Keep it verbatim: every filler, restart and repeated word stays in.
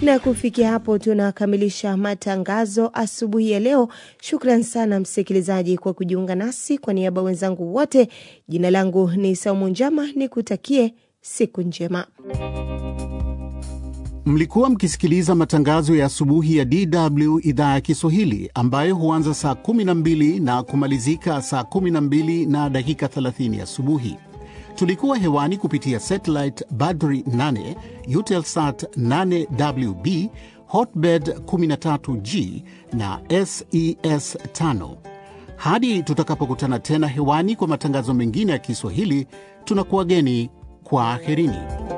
Na kufikia hapo tunakamilisha matangazo asubuhi ya leo. Shukran sana msikilizaji kwa kujiunga nasi. Kwa niaba wenzangu wote, jina langu ni Saumu Njama, nikutakie siku njema. Mlikuwa mkisikiliza matangazo ya asubuhi ya D W idhaa ya Kiswahili ambayo huanza saa kumi na mbili na kumalizika saa kumi na mbili na dakika thelathini asubuhi. Tulikuwa hewani kupitia satellite Badri nane, Eutelsat nane W B, Hotbird kumi na tatu G na S E S tano. Hadi tutakapokutana tena hewani kwa matangazo mengine ya Kiswahili, tunakuwageni kwa aherini.